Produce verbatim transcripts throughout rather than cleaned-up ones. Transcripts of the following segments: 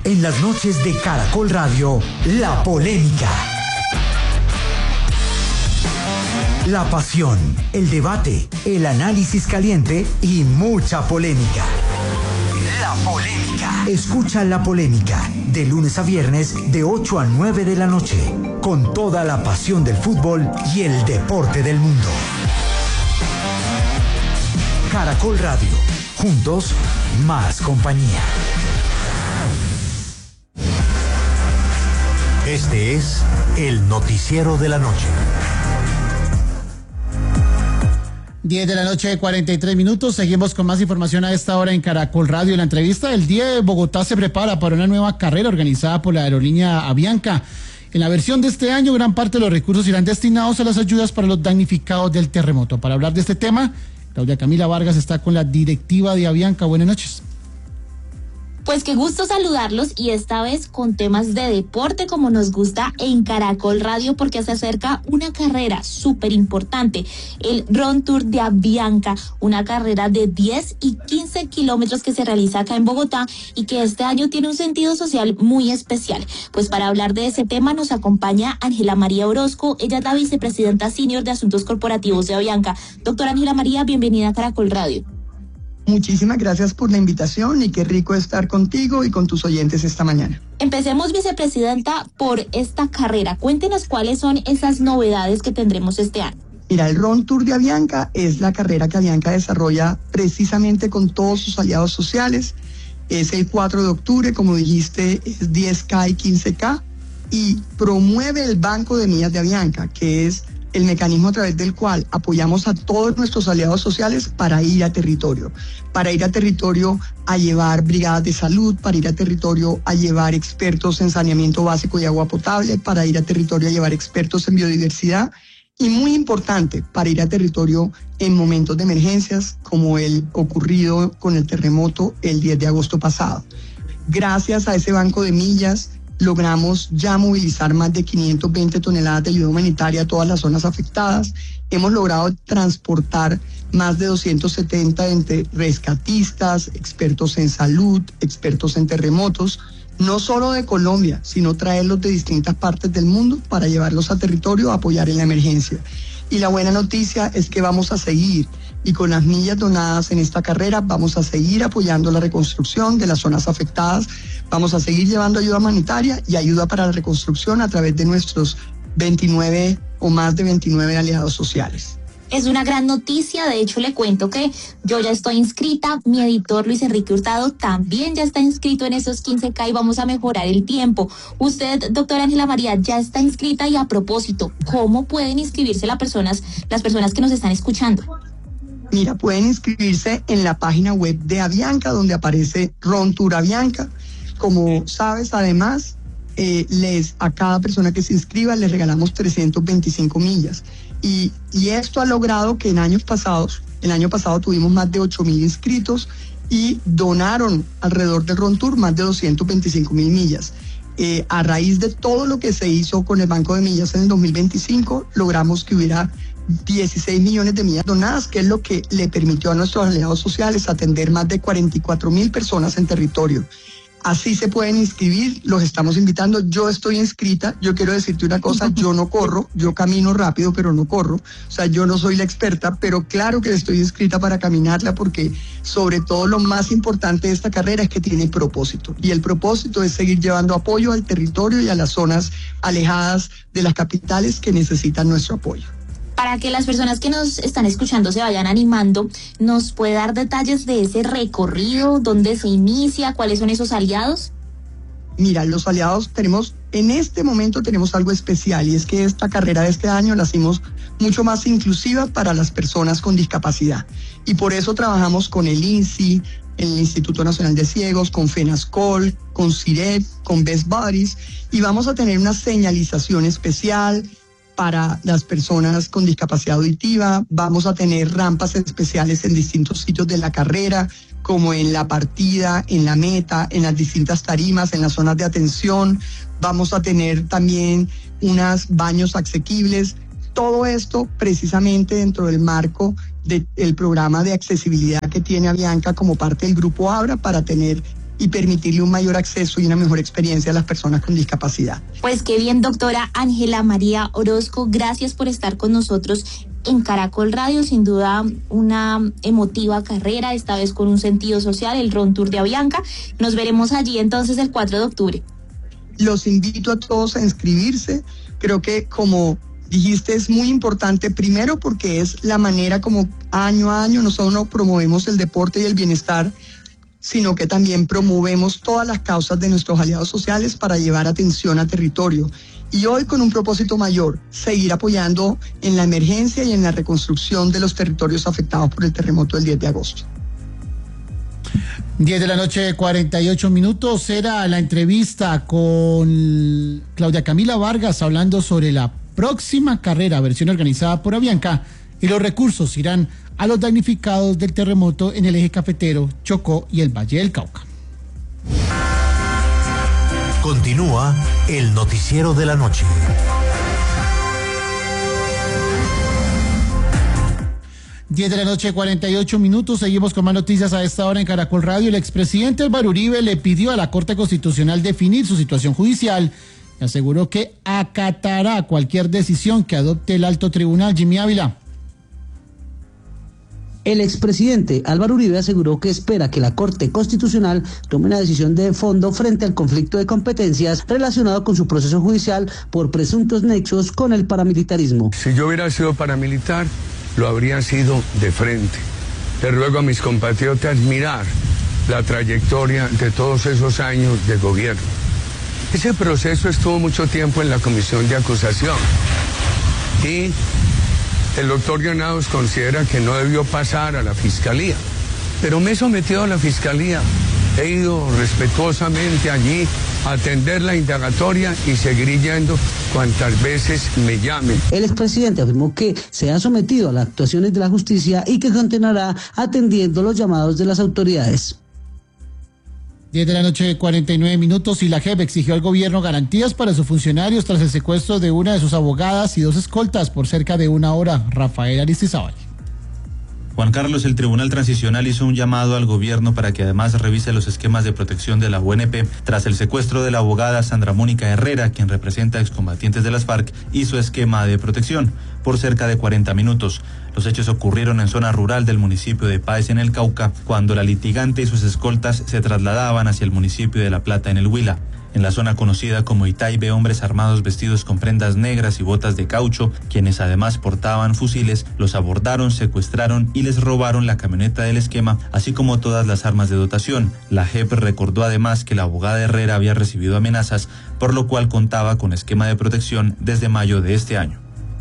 En las noches de Caracol Radio, La Polémica. La pasión, el debate, el análisis caliente y mucha polémica. La Polémica. Escucha La Polémica de lunes a viernes de ocho a nueve de la noche, con toda la pasión del fútbol y el deporte del mundo. Caracol Radio, juntos, más compañía. Este es el noticiero de la noche. diez de la noche, cuarenta y tres minutos. Seguimos con más información a esta hora en Caracol Radio. En la entrevista del día de Bogotá se prepara para una nueva carrera organizada por la aerolínea Avianca. En la versión de este año, gran parte de los recursos irán destinados a las ayudas para los damnificados del terremoto. Para hablar de este tema, Claudia Camila Vargas está con la directiva de Avianca. Buenas noches. Pues qué gusto saludarlos, y esta vez con temas de deporte como nos gusta en Caracol Radio, porque se acerca una carrera súper importante, el Run Tour de Avianca, una carrera de diez y quince kilómetros que se realiza acá en Bogotá y que este año tiene un sentido social muy especial. Pues para hablar de ese tema nos acompaña Ángela María Orozco, ella es la vicepresidenta senior de Asuntos Corporativos de Avianca. Doctora Ángela María, bienvenida a Caracol Radio. Muchísimas gracias por la invitación y qué rico estar contigo y con tus oyentes esta mañana. Empecemos, vicepresidenta, por esta carrera. Cuéntenos cuáles son esas novedades que tendremos este año. Mira, el Run Tour de Avianca es la carrera que Avianca desarrolla precisamente con todos sus aliados sociales. Es el cuatro de octubre, como dijiste, es diez K y quince K, y promueve el Banco de Millas de Avianca, que es el mecanismo a través del cual apoyamos a todos nuestros aliados sociales para ir a territorio, para ir a territorio a llevar brigadas de salud, para ir a territorio a llevar expertos en saneamiento básico y agua potable, para ir a territorio a llevar expertos en biodiversidad, y muy importante, para ir a territorio en momentos de emergencias, como el ocurrido con el terremoto el diez de agosto pasado. Gracias a ese banco de millas, logramos ya movilizar más de quinientas veinte toneladas de ayuda humanitaria a todas las zonas afectadas. Hemos logrado transportar más de doscientos setenta entre rescatistas, expertos en salud, expertos en terremotos, no solo de Colombia, sino traerlos de distintas partes del mundo para llevarlos a territorio a apoyar en la emergencia. Y la buena noticia es que vamos a seguir, y con las millas donadas en esta carrera vamos a seguir apoyando la reconstrucción de las zonas afectadas, vamos a seguir llevando ayuda humanitaria y ayuda para la reconstrucción a través de nuestros veintinueve o más de veintinueve aliados sociales. Es una gran noticia. De hecho, le cuento que yo ya estoy inscrita, mi editor Luis Enrique Hurtado también ya está inscrito en esos quince K y vamos a mejorar el tiempo. Usted, doctora Ángela María, ya está inscrita, y a propósito, ¿cómo pueden inscribirse las personas, las personas que nos están escuchando? Mira, pueden inscribirse en la página web de Avianca, donde aparece Run Tour Avianca. Como sabes, además, eh, les a cada persona que se inscriba les regalamos trescientas veinticinco millas. Y, y esto ha logrado que en años pasados, el año pasado tuvimos más de ocho mil inscritos y donaron alrededor del Run Tour más de doscientas veinticinco mil millas. Eh, a raíz de todo lo que se hizo con el Banco de Millas en el dos mil veinticinco, logramos que hubiera dieciséis millones de millas donadas, que es lo que le permitió a nuestros aliados sociales atender más de cuarenta y cuatro mil personas en territorio. Así se pueden inscribir, los estamos invitando. Yo estoy inscrita, yo quiero decirte una cosa, yo no corro, yo camino rápido, pero no corro. O sea, yo no soy la experta, pero claro que estoy inscrita para caminarla, porque sobre todo lo más importante de esta carrera es que tiene propósito. Y el propósito es seguir llevando apoyo al territorio y a las zonas alejadas de las capitales que necesitan nuestro apoyo. Para que las personas que nos están escuchando se vayan animando, ¿nos puede dar detalles de ese recorrido? ¿Dónde se inicia? ¿Cuáles son esos aliados? Mira, los aliados tenemos, en este momento tenemos algo especial, y es que esta carrera de este año la hicimos mucho más inclusiva para las personas con discapacidad. Y por eso trabajamos con el I N S I, el Instituto Nacional de Ciegos, con FENASCOL, con CIREP, con Best Buddies, y vamos a tener una señalización especial para las personas con discapacidad auditiva. Vamos a tener rampas especiales en distintos sitios de la carrera, como en la partida, en la meta, en las distintas tarimas, en las zonas de atención. Vamos a tener también unos baños asequibles. Todo esto precisamente dentro del marco del programa de accesibilidad que tiene Avianca como parte del Grupo Abra, para tener y permitirle un mayor acceso y una mejor experiencia a las personas con discapacidad. Pues qué bien, doctora Ángela María Orozco, gracias por estar con nosotros en Caracol Radio. Sin duda una emotiva carrera, esta vez con un sentido social, el Ron Tour de Avianca. Nos veremos allí entonces el cuatro de octubre. Los invito a todos a inscribirse. Creo que, como dijiste, es muy importante, primero porque es la manera como año a año no solo promovemos el deporte y el bienestar, sino que también promovemos todas las causas de nuestros aliados sociales para llevar atención a territorio. Y hoy con un propósito mayor, seguir apoyando en la emergencia y en la reconstrucción de los territorios afectados por el terremoto del diez de agosto. diez de la noche, cuarenta y ocho minutos, era la entrevista con Claudia Camila Vargas hablando sobre la próxima carrera, versión organizada por Avianca, y los recursos irán a los damnificados del terremoto en el eje cafetero, Chocó y el Valle del Cauca. Continúa el noticiero de la noche. diez de la noche, cuarenta y ocho minutos, seguimos con más noticias a esta hora en Caracol Radio. El expresidente Álvaro Uribe le pidió a la Corte Constitucional definir su situación judicial y aseguró que acatará cualquier decisión que adopte el alto tribunal. Jimmy Ávila. El expresidente Álvaro Uribe aseguró que espera que la Corte Constitucional tome una decisión de fondo frente al conflicto de competencias relacionado con su proceso judicial por presuntos nexos con el paramilitarismo. Si yo hubiera sido paramilitar, lo habría sido de frente. Le ruego a mis compatriotas mirar la trayectoria de todos esos años de gobierno. Ese proceso estuvo mucho tiempo en la comisión de acusación y el doctor Granados considera que no debió pasar a la fiscalía, pero me he sometido a la fiscalía. He ido respetuosamente allí a atender la indagatoria y seguiré yendo cuantas veces me llamen. El expresidente afirmó que se ha sometido a las actuaciones de la justicia y que continuará atendiendo los llamados de las autoridades. diez de la noche, cuarenta y nueve minutos, y la J E P exigió al gobierno garantías para sus funcionarios tras el secuestro de una de sus abogadas y dos escoltas por cerca de una hora. Rafael Aristizábal. Juan Carlos, el Tribunal Transicional hizo un llamado al gobierno para que además revise los esquemas de protección de la U N P tras el secuestro de la abogada Sandra Mónica Herrera, quien representa a excombatientes de las FARC, y su esquema de protección por cerca de cuarenta minutos. Los hechos ocurrieron en zona rural del municipio de Páez, en el Cauca, cuando la litigante y sus escoltas se trasladaban hacia el municipio de La Plata, en el Huila. En la zona conocida como Itaibe, hombres armados vestidos con prendas negras y botas de caucho, quienes además portaban fusiles, los abordaron, secuestraron y les robaron la camioneta del esquema, así como todas las armas de dotación. La J E P recordó además que la abogada Herrera había recibido amenazas, por lo cual contaba con esquema de protección desde mayo de este año.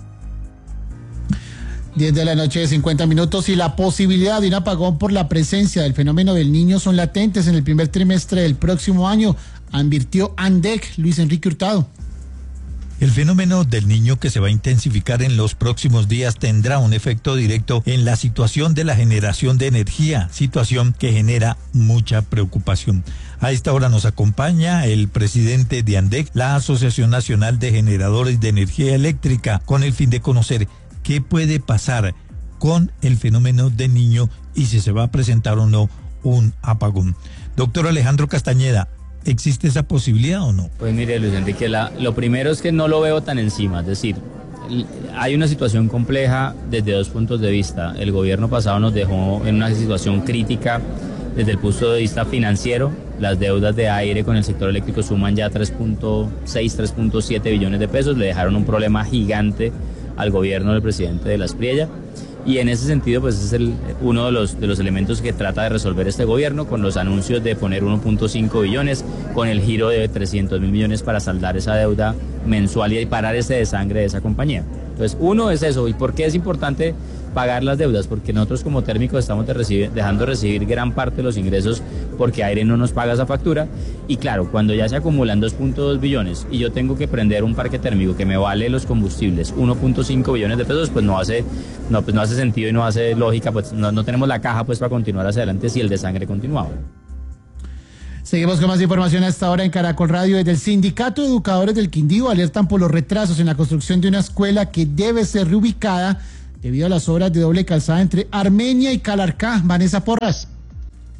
diez de la noche, cincuenta minutos, y la posibilidad de un apagón por la presencia del fenómeno del Niño son latentes en el primer trimestre del próximo año, advirtió ANDEC. Luis Enrique Hurtado. El fenómeno del Niño, que se va a intensificar en los próximos días, tendrá un efecto directo en la situación de la generación de energía, situación que genera mucha preocupación. A esta hora nos acompaña el presidente de ANDEC, la Asociación Nacional de Generadores de Energía Eléctrica, con el fin de conocer qué puede pasar con el fenómeno del Niño y si se va a presentar o no un apagón. Doctor Alejandro Castañeda, ¿existe esa posibilidad o no? Pues mire, Luis Enrique, la, lo primero es que no lo veo tan encima, es decir, hay una situación compleja desde dos puntos de vista. El gobierno pasado nos dejó en una situación crítica desde el punto de vista financiero. Las deudas de aire con el sector eléctrico suman ya tres punto seis, tres punto siete billones de pesos, le dejaron un problema gigante al gobierno del presidente de la Espriella. Y en ese sentido, pues es el, uno de los, de los elementos que trata de resolver este gobierno, con los anuncios de poner uno punto cinco billones, con el giro de trescientos mil millones para saldar esa deuda mensual y parar ese desangre de esa compañía. Entonces, uno es eso. ¿Y por qué es importante pagar las deudas? Porque nosotros como térmicos estamos de recibir, dejando de recibir gran parte de los ingresos porque Aire no nos paga esa factura. Y claro, cuando ya se acumulan dos punto dos billones y yo tengo que prender un parque térmico que me vale los combustibles uno punto cinco billones de pesos, pues no hace, no, pues no hace sentido y no hace lógica, pues no, no tenemos la caja pues para continuar hacia adelante si el desangre continuaba. Seguimos con más información a esta hora en Caracol Radio. Desde el Sindicato de Educadores del Quindío alertan por los retrasos en la construcción de una escuela que debe ser reubicada debido a las obras de doble calzada entre Armenia y Calarcá. Vanessa Porras.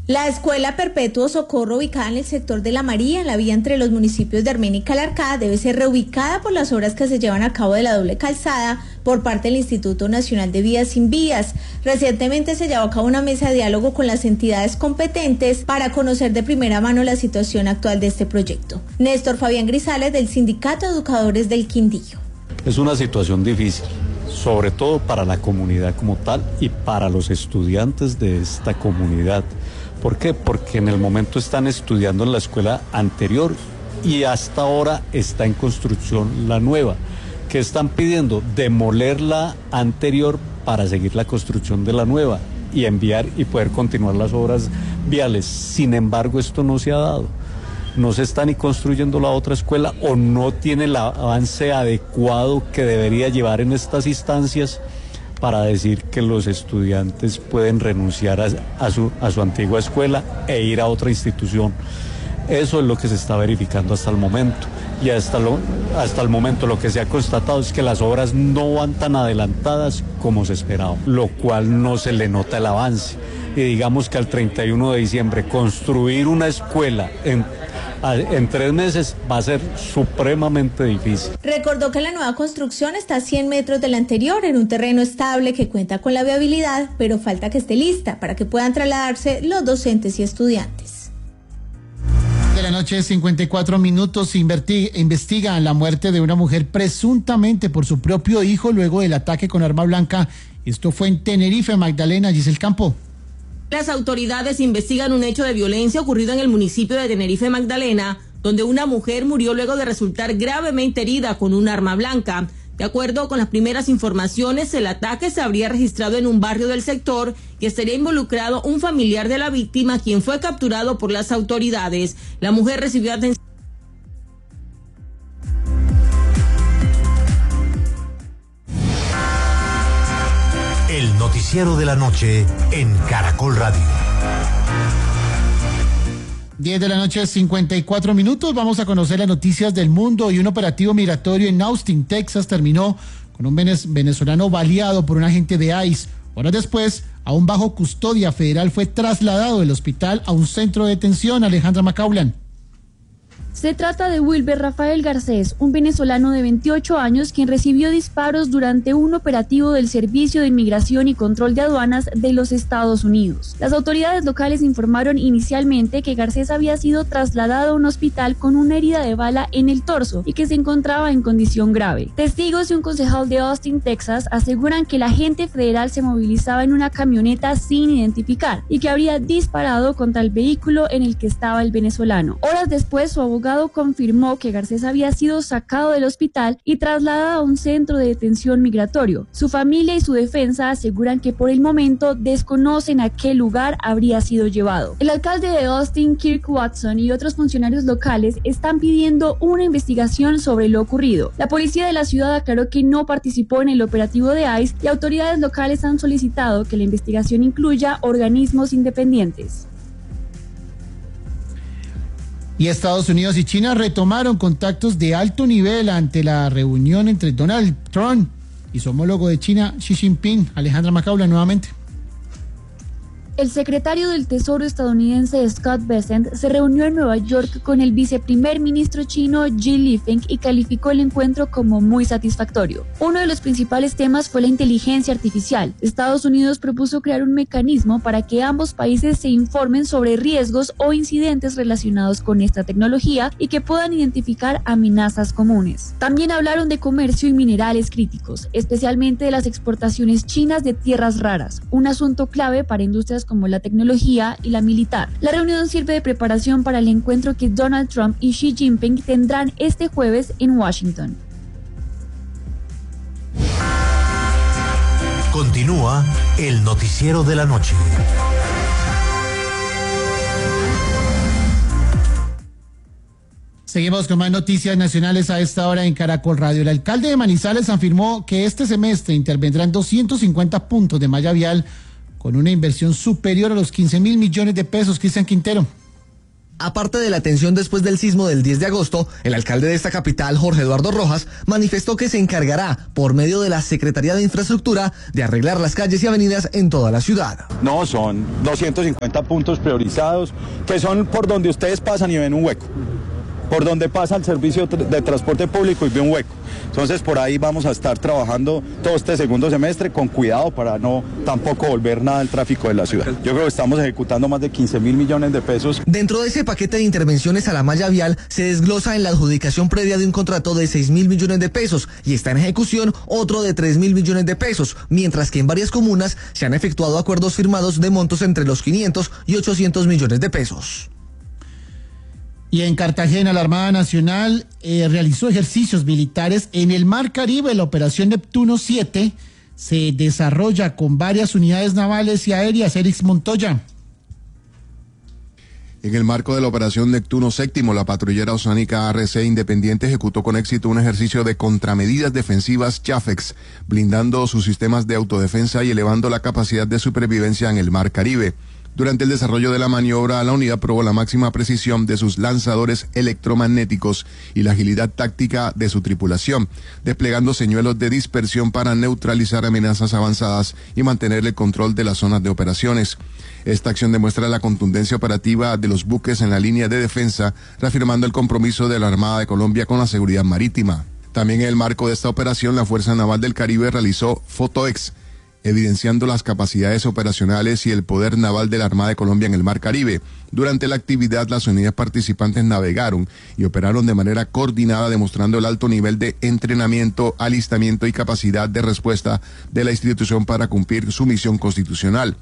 La Escuela Perpetuo Socorro, ubicada en el sector de La María, en la vía entre los municipios de Armenia y Calarcá, debe ser reubicada por las obras que se llevan a cabo de la doble calzada por parte del Instituto Nacional de Vías Sin Vías. Recientemente se llevó a cabo una mesa de diálogo con las entidades competentes para conocer de primera mano la situación actual de este proyecto. Néstor Fabián Grisales, del Sindicato de Educadores del Quindío. Es una situación difícil, sobre todo para la comunidad como tal y para los estudiantes de esta comunidad. ¿Por qué? Porque en el momento están estudiando en la escuela anterior y hasta ahora está en construcción la nueva. ¿Qué están pidiendo? Demoler la anterior para seguir la construcción de la nueva y enviar y poder continuar las obras viales. Sin embargo, esto no se ha dado. No se está ni construyendo la otra escuela o no tiene el avance adecuado que debería llevar en estas instancias para decir que los estudiantes pueden renunciar a, a, su, a su antigua escuela e ir a otra institución. Eso es lo que se está verificando hasta el momento. Y hasta, lo, hasta el momento lo que se ha constatado es que las obras no van tan adelantadas como se esperaba, lo cual no se le nota el avance. Y digamos que al treinta y uno de diciembre construir una escuela en en tres meses va a ser supremamente difícil. Recordó que la nueva construcción está a cien metros de la anterior, en un terreno estable que cuenta con la viabilidad, pero falta que esté lista para que puedan trasladarse los docentes y estudiantes. De la noche, cincuenta y cuatro minutos, investigan la muerte de una mujer presuntamente por su propio hijo luego del ataque con arma blanca. Esto fue en Tenerife, Magdalena, Giselle Campo. Las autoridades investigan un hecho de violencia ocurrido en el municipio de Tenerife, Magdalena, donde una mujer murió luego de resultar gravemente herida con un arma blanca. De acuerdo con las primeras informaciones, el ataque se habría registrado en un barrio del sector y estaría involucrado un familiar de la víctima, quien fue capturado por las autoridades. La mujer recibió atención. El noticiero de la noche en Caracol Radio. diez de la noche, cincuenta y cuatro minutos. Vamos a conocer las noticias del mundo. Y un operativo migratorio en Austin, Texas, terminó con un venezolano baleado por un agente de ICE. Horas después, aún bajo custodia federal, fue trasladado del hospital a un centro de detención. Alejandra Macaulan. Se trata de Wilber Rafael Garcés, un venezolano de veintiocho años quien recibió disparos durante un operativo del Servicio de Inmigración y Control de Aduanas de los Estados Unidos. Las autoridades locales informaron inicialmente que Garcés había sido trasladado a un hospital con una herida de bala en el torso y que se encontraba en condición grave. Testigos y un concejal de Austin, Texas, aseguran que el agente federal se movilizaba en una camioneta sin identificar y que habría disparado contra el vehículo en el que estaba el venezolano. Horas después, su abogado confirmó que Garcés había sido sacado del hospital y trasladado a un centro de detención migratorio. Su familia y su defensa aseguran que por el momento desconocen a qué lugar habría sido llevado. El alcalde de Austin, Kirk Watson, y otros funcionarios locales están pidiendo una investigación sobre lo ocurrido. La policía de la ciudad aclaró que no participó en el operativo de ICE y autoridades locales han solicitado que la investigación incluya organismos independientes. Y Estados Unidos y China retomaron contactos de alto nivel ante la reunión entre Donald Trump y su homólogo de China, Xi Jinping. Alejandra Macaula, nuevamente. El secretario del Tesoro estadounidense Scott Bessent se reunió en Nueva York con el viceprimer ministro chino Xi Jinping y calificó el encuentro como muy satisfactorio. Uno de los principales temas fue la inteligencia artificial. Estados Unidos propuso crear un mecanismo para que ambos países se informen sobre riesgos o incidentes relacionados con esta tecnología y que puedan identificar amenazas comunes. También hablaron de comercio y minerales críticos, especialmente de las exportaciones chinas de tierras raras, un asunto clave para industrias como la tecnología y la militar. La reunión sirve de preparación para el encuentro que Donald Trump y Xi Jinping tendrán este jueves en Washington. Continúa el noticiero de la noche. Seguimos con más noticias nacionales a esta hora en Caracol Radio. El alcalde de Manizales afirmó que este semestre intervendrán doscientos cincuenta puntos de malla vial con una inversión superior a los quince mil millones de pesos. Cristian Quintero. Aparte de la atención después del sismo del diez de agosto, el alcalde de esta capital, Jorge Eduardo Rojas, manifestó que se encargará, por medio de la Secretaría de Infraestructura, de arreglar las calles y avenidas en toda la ciudad. No, son doscientos cincuenta puntos priorizados, que son por donde ustedes pasan y ven un hueco, por donde pasa el servicio de transporte público y ve un hueco. Entonces por ahí vamos a estar trabajando todo este segundo semestre con cuidado para no tampoco volver nada al tráfico de la ciudad. Yo creo que estamos ejecutando más de quince mil millones de pesos. Dentro de ese paquete de intervenciones a la malla vial se desglosa en la adjudicación previa de un contrato de seis mil millones de pesos y está en ejecución otro de tres mil millones de pesos, mientras que en varias comunas se han efectuado acuerdos firmados de montos entre los quinientos y ochocientos millones de pesos. Y en Cartagena, la Armada Nacional eh, realizó ejercicios militares en el Mar Caribe. La operación Neptuno siete se desarrolla con varias unidades navales y aéreas. Erix Montoya. En el marco de la operación Neptuno séptimo, la patrullera oceánica A R C Independiente ejecutó con éxito un ejercicio de contramedidas defensivas Chafex, blindando sus sistemas de autodefensa y elevando la capacidad de supervivencia en el Mar Caribe. Durante el desarrollo de la maniobra, la unidad probó la máxima precisión de sus lanzadores electromagnéticos y la agilidad táctica de su tripulación, desplegando señuelos de dispersión para neutralizar amenazas avanzadas y mantener el control de las zonas de operaciones. Esta acción demuestra la contundencia operativa de los buques en la línea de defensa, reafirmando el compromiso de la Armada de Colombia con la seguridad marítima. También en el marco de esta operación, la Fuerza Naval del Caribe realizó Fotoex, evidenciando las capacidades operacionales y el poder naval de la Armada de Colombia en el Mar Caribe. Durante la actividad, las unidades participantes navegaron y operaron de manera coordinada, demostrando el alto nivel de entrenamiento, alistamiento y capacidad de respuesta de la institución para cumplir su misión constitucional.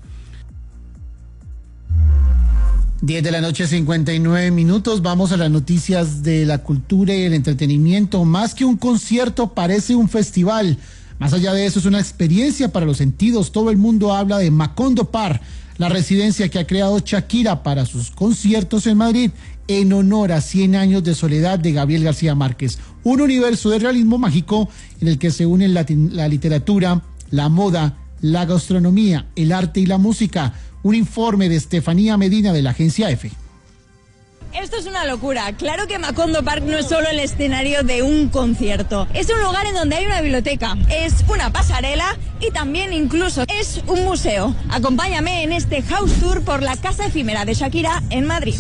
diez de la noche, cincuenta y nueve minutos. Vamos a las noticias de la cultura y el entretenimiento. Más que un concierto, parece un festival. Más allá de eso, es una experiencia para los sentidos. Todo el mundo habla de Macondo Park, la residencia que ha creado Shakira para sus conciertos en Madrid en honor a cien años de soledad de Gabriel García Márquez. Un universo de realismo mágico en el que se unen la, la literatura, la moda, la gastronomía, el arte y la música. Un informe de Estefanía Medina de la agencia EFE. Esto es una locura. Claro que Macondo Park no es solo el escenario de un concierto. Es un lugar en donde hay una biblioteca, es una pasarela y también incluso es un museo. Acompáñame en este house tour por la casa efímera de Shakira en Madrid.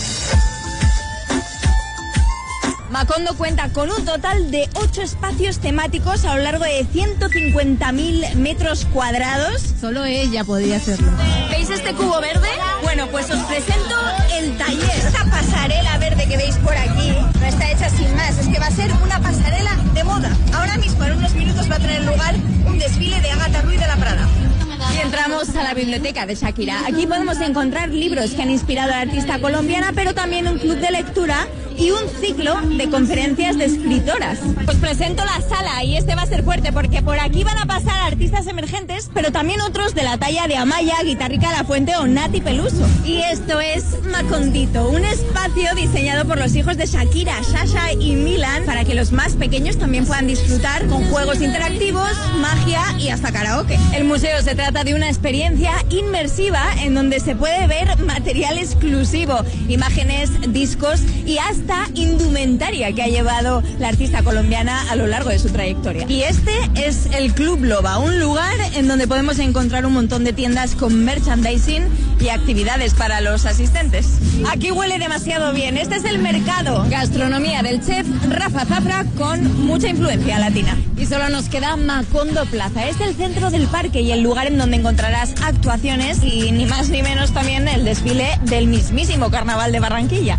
Macondo cuenta con un total de ocho espacios temáticos a lo largo de ciento cincuenta mil metros cuadrados. Solo ella podría hacerlo. ¿Veis este cubo verde? Bueno, pues os presento el taller. Esta pasarela verde que veis por aquí no está hecha sin más, es que va a ser una pasarela de moda. Ahora mismo, en unos minutos, va a tener lugar un desfile de Agatha Ruiz de la Prada. Y entramos a la biblioteca de Shakira. Aquí podemos encontrar libros que han inspirado a la artista colombiana, pero también un club de lectura y un ciclo de conferencias de escritoras. Os presento la sala y este va a ser fuerte porque por aquí van a pasar artistas emergentes, pero también otros de la talla de Amaya, Guitarrica La Fuente o Nati Peluso. Y esto es Macondito, un espacio diseñado por los hijos de Shakira, Sasha y Milan, para que los más pequeños también puedan disfrutar con juegos interactivos, magia y hasta karaoke. El museo se trata de una experiencia inmersiva en donde se puede ver material exclusivo, imágenes, discos y hasta indumentaria que ha llevado la artista colombiana a lo largo de su trayectoria. Y este es el Club Loba, un lugar en donde podemos encontrar un montón de tiendas con merchandising y actividades para los asistentes. Aquí huele demasiado bien. Este es el mercado, gastronomía del chef Rafa Zafra con mucha influencia latina. Y solo nos queda Macondo Plaza. Es el centro del parque y el lugar en donde encontrarás actuaciones y ni más ni menos también el desfile del mismísimo Carnaval de Barranquilla.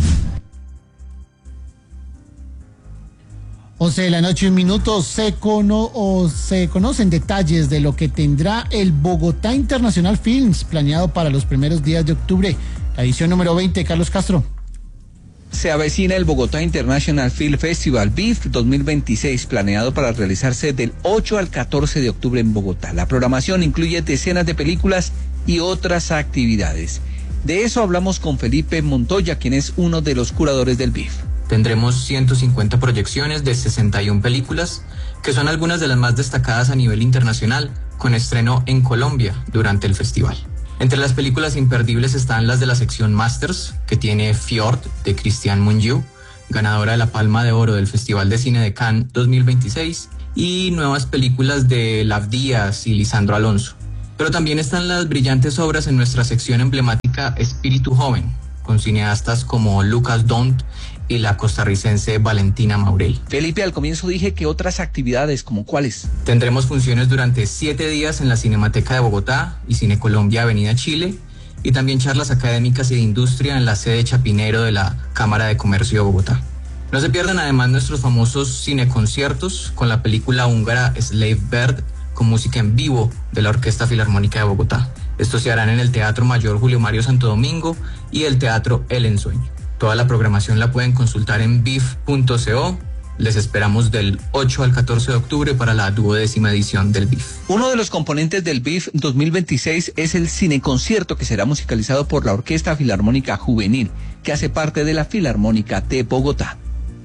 once de la noche, un minuto, se, cono, o se conocen detalles de lo que tendrá el Bogotá International Films, planeado para los primeros días de octubre. La edición número veinte, Carlos Castro. Se avecina el Bogotá International Film Festival B I F dos mil veintiséis, planeado para realizarse del ocho al catorce de octubre en Bogotá. La programación incluye decenas de películas y otras actividades. De eso hablamos con Felipe Montoya, quien es uno de los curadores del B I F. Tendremos ciento cincuenta proyecciones de sesenta y una películas, que son algunas de las más destacadas a nivel internacional, con estreno en Colombia durante el festival. Entre las películas imperdibles están las de la sección Masters, que tiene Fjord de Christian Mungiu, ganadora de la Palma de Oro del Festival de Cine de Cannes dos mil veintiséis, y nuevas películas de Lav Díaz y Lisandro Alonso. Pero también están las brillantes obras en nuestra sección emblemática Espíritu Joven, con cineastas como Lucas Dont y la costarricense Valentina Maurel. Felipe, al comienzo dije que otras actividades, ¿como cuáles? Tendremos funciones durante siete días en la Cinemateca de Bogotá y Cine Colombia Avenida Chile, y también charlas académicas y de industria en la sede Chapinero de la Cámara de Comercio de Bogotá. No se pierdan además nuestros famosos cineconciertos con la película húngara Slave Bird, con música en vivo de la Orquesta Filarmónica de Bogotá. Estos se harán en el Teatro Mayor Julio Mario Santo Domingo y el Teatro El Ensueño. Toda la programación la pueden consultar en bif punto co. Les esperamos del ocho al catorce de octubre para la duodécima edición del B I F. Uno de los componentes del B I F dos mil veintiséis es el cineconcierto, que será musicalizado por la Orquesta Filarmónica Juvenil, que hace parte de la Filarmónica de Bogotá.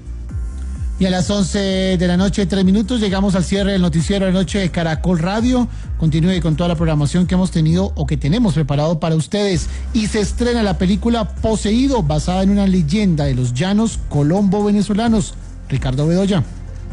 Y a las once de la noche, tres minutos, llegamos al cierre del noticiero de noche de Caracol Radio. Continúe con toda la programación que hemos tenido o que tenemos preparado para ustedes. Y se estrena la película Poseído, basada en una leyenda de los llanos colombo-venezolanos. Ricardo Bedoya.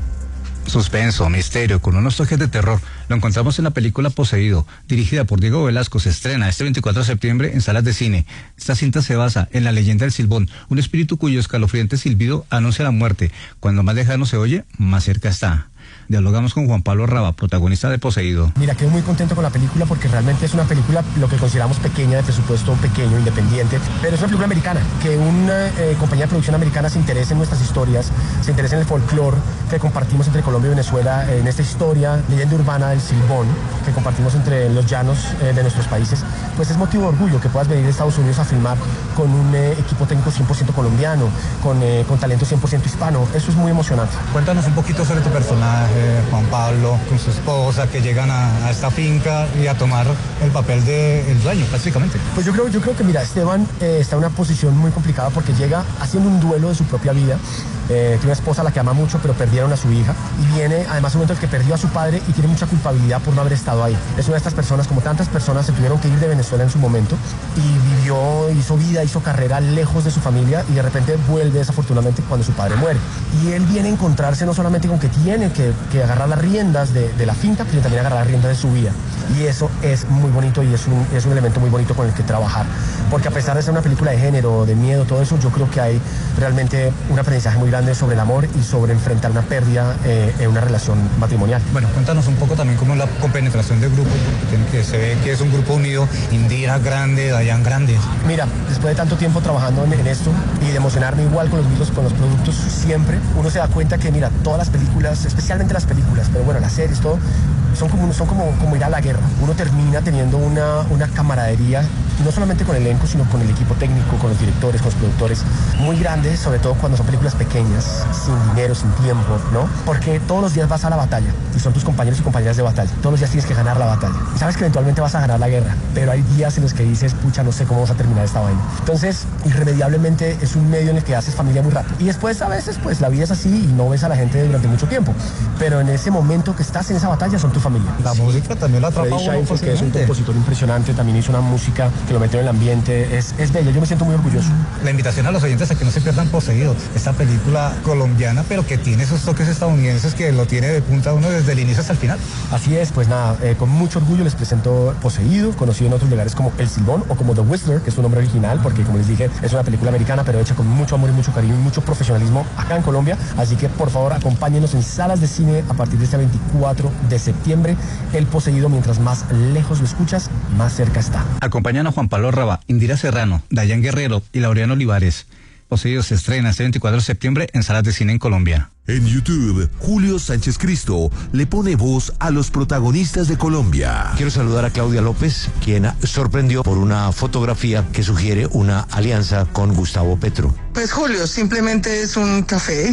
Suspenso, misterio, con unos toques de terror. Lo encontramos en la película Poseído, dirigida por Diego Velasco. Se estrena este veinticuatro de septiembre en salas de cine. Esta cinta se basa en la leyenda del Silbón, un espíritu cuyo escalofriante silbido anuncia la muerte. Cuando más lejano se oye, más cerca está. Dialogamos con Juan Pablo Raba, protagonista de Poseído. Mira, quedo muy contento con la película porque realmente es una película, lo que consideramos pequeña, de presupuesto pequeño, independiente, pero es una película americana, que una eh, compañía de producción americana se interese en nuestras historias, se interese en el folclore que compartimos entre Colombia y Venezuela, en esta historia, leyenda urbana del Silbón, que compartimos entre los llanos eh, de nuestros países. Pues es motivo de orgullo que puedas venir de Estados Unidos a filmar con un eh, equipo técnico cien por ciento colombiano, con, eh, con talento cien por ciento hispano. Eso es muy emocionante. Cuéntanos un poquito sobre tu personaje, Juan Pablo, con su esposa, que llegan a, a esta finca y a tomar el papel del dueño, prácticamente. Pues yo creo, yo creo que, mira, Esteban eh, está en una posición muy complicada porque llega haciendo un duelo de su propia vida. Eh, tiene una esposa a la que ama mucho, pero perdieron a su hija. Y viene, además, un momento en el que perdió a su padre y tiene mucha culpabilidad por no haber estado ahí. Es una de estas personas, como tantas personas, se tuvieron que ir de Venezuela en su momento y vivió, hizo vida, hizo carrera lejos de su familia y de repente vuelve desafortunadamente cuando su padre muere. Y él viene a encontrarse no solamente con que tiene que, que agarrar las riendas de, de la finca, pero también agarrar las riendas de su vida. Y eso es muy bonito y es un, es un elemento muy bonito con el que trabajar. Porque a pesar de ser una película de género, de miedo, todo eso, yo creo que hay realmente un aprendizaje muy grande sobre el amor y sobre enfrentar una pérdida eh, en una relación matrimonial. Bueno, cuéntanos un poco también cómo es la compenetración del grupo, porque tiene que, se ve que es un grupo unido, Indira grande, Dayan grande. Mira, después de tanto tiempo trabajando en, en esto y de emocionarme igual con los mismos, con los productos siempre, uno se da cuenta que, mira, todas las películas, especialmente las películas, pero bueno, las series, todo, son como, son como, como ir a la guerra. Uno termina teniendo una, una camaradería, no solamente con el elenco, sino con el equipo técnico, con los directores, con los productores, muy grandes, sobre todo cuando son películas pequeñas, sin dinero, sin tiempo, ¿no? Porque todos los días vas a la batalla y son tus compañeros y compañeras de batalla. Todos los días tienes que ganar la batalla. Y sabes que eventualmente vas a ganar la guerra, pero hay días en los que dices, pucha, no sé cómo vamos a terminar esta vaina. Entonces, irremediablemente es un medio en el que haces familia muy rápido. Y después, a veces, pues la vida es así y no ves a la gente durante mucho tiempo. Pero en ese momento que estás en esa batalla son tu familia. La sí. música también la atrapa Freddy Shine, porque es un compositor impresionante, también hizo una música que lo metió en el ambiente, es, es bella, yo me siento muy orgulloso. La invitación a los oyentes a que no se pierdan Poseído, esta película colombiana, pero que tiene esos toques estadounidenses que lo tiene de punta uno desde el inicio hasta el final. Así es, pues nada, eh, con mucho orgullo les presento Poseído, conocido en otros lugares como El Silbón o como The Whistler, que es su nombre original, porque como les dije, es una película americana, pero hecha con mucho amor y mucho cariño y mucho profesionalismo acá en Colombia, así que por favor acompáñenos en salas de cine a partir de este veinticuatro de septiembre, El Poseído, mientras más lejos lo escuchas, más cerca está. Acompañan a Juan Pablo Raba, Indira Serrano, Dayan Guerrero y Laureano Olivares. Poseído se estrena este veinticuatro de septiembre en salas de cine en Colombia. En YouTube, Julio Sánchez Cristo le pone voz a los protagonistas de Colombia. Quiero saludar a Claudia López, quien sorprendió por una fotografía que sugiere una alianza con Gustavo Petro. Pues Julio, simplemente es un café.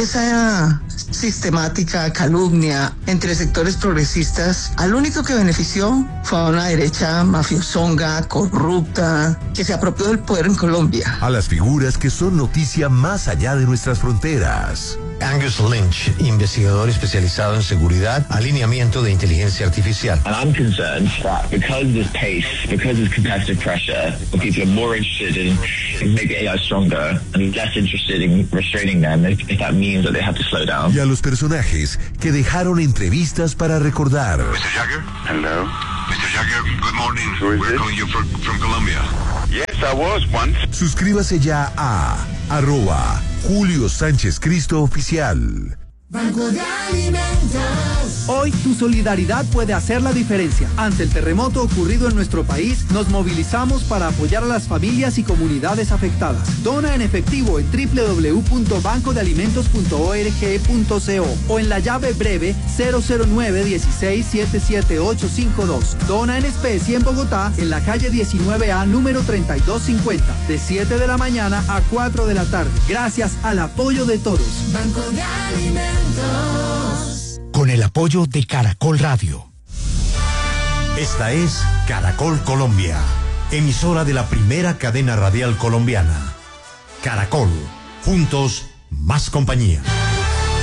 Esa sistemática calumnia entre sectores progresistas, al único que benefició fue a una derecha mafiosonga, corrupta, que se apropió del poder en Colombia. A las figuras que son noticia más allá de nuestras fronteras. Angus Lynch, investigador especializado en seguridad, alineamiento de inteligencia artificial. And I'm concerned that because of this pace, because of this competitive pressure, people are more interested in, in making A I stronger and less interested in restraining them if, if that means that they have to slow down. Y a los personajes que dejaron entrevistas para recordar. mister Jagger? Hello. mister Jagger, good morning. We're calling you from, from Colombia. Yes, I was once. Suscríbase ya a arroba Julio Sánchez Cristo Oficial. Banco de Alimentos. Hoy tu solidaridad puede hacer la diferencia. Ante el terremoto ocurrido en nuestro país, nos movilizamos para apoyar a las familias y comunidades afectadas. Dona en efectivo en doble u doble u doble u punto banco de alimentos punto org punto co o en la llave breve cero cero nueve dieciséis setenta y siete ochocientos cincuenta y dos. Dona en especie en Bogotá, en la calle diecinueve A, número treinta y dos cincuenta, de siete de la mañana a cuatro de la tarde. Gracias al apoyo de todos. Banco de Alimentos. Con el apoyo de Caracol Radio. Esta es Caracol Colombia, emisora de la primera cadena radial colombiana. Caracol, juntos, más compañía.